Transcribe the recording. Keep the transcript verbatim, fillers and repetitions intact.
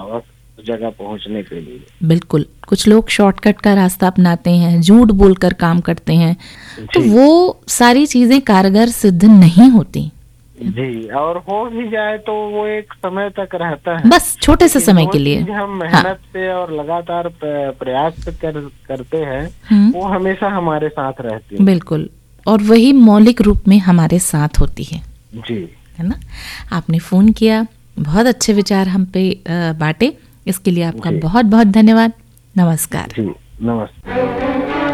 उस जगह पहुंचने के लिए। बिल्कुल, कुछ लोग शॉर्टकट का रास्ता अपनाते हैं, झूठ बोलकर काम करते हैं, तो वो सारी चीजें कारगर सिद्ध नहीं होती जी। और हो भी जाए तो वो एक समय तक रहता है, बस छोटे से समय के लिए। हम मेहनत हाँ। से और लगातार प्रयास से कर, करते हैं, वो हमेशा हमारे साथ रहती है। बिल्कुल, और वही मौलिक रूप में हमारे साथ होती है। जी, है ना। आपने फोन किया, बहुत अच्छे विचार हम पे बांटे, इसके लिए आपका बहुत बहुत धन्यवाद। नमस्कार। जी, नमस्कार।